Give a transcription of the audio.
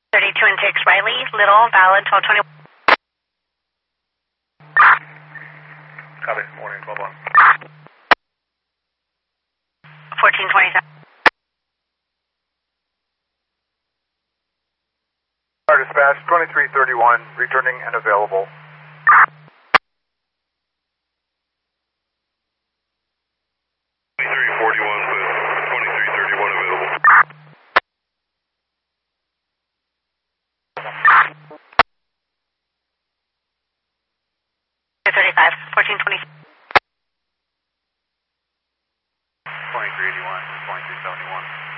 32 and 6 Riley, Little, valid 1221. Copy, morning 12-1. 1427. Dispatch 2331, returning and available. Thirty-five, 1420. 2381, 2371.